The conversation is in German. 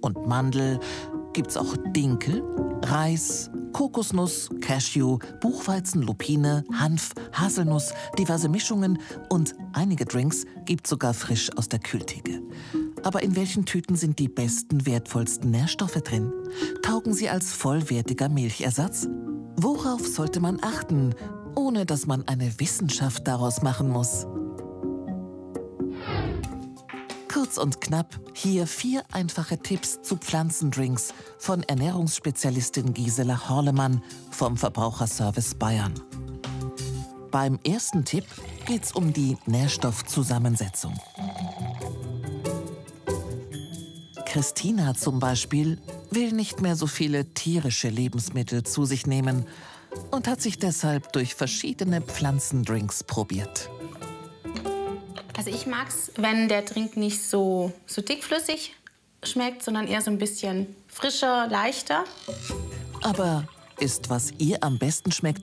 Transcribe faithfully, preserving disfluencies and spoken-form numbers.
und Mandel gibt's auch Dinkel, Reis, Kokosnuss, Cashew, Buchweizen, Lupine, Hanf, Haselnuss, diverse Mischungen und einige Drinks gibt's sogar frisch aus der Kühltheke. Aber in welchen Tüten sind die besten, wertvollsten Nährstoffe drin? Taugen sie als vollwertiger Milchersatz? Worauf sollte man achten, ohne dass man eine Wissenschaft daraus machen muss? Kurz und knapp, hier vier einfache Tipps zu Pflanzendrinks von Ernährungsspezialistin Gisela Horlemann vom Verbraucherservice Bayern. Beim ersten Tipp geht's um die Nährstoffzusammensetzung. Christina zum Beispiel will nicht mehr so viele tierische Lebensmittel zu sich nehmen und hat sich deshalb durch verschiedene Pflanzendrinks probiert. Also ich mag es, wenn der Drink nicht so, so dickflüssig schmeckt, sondern eher so ein bisschen frischer, leichter. Aber ist, was ihr am besten schmeckt,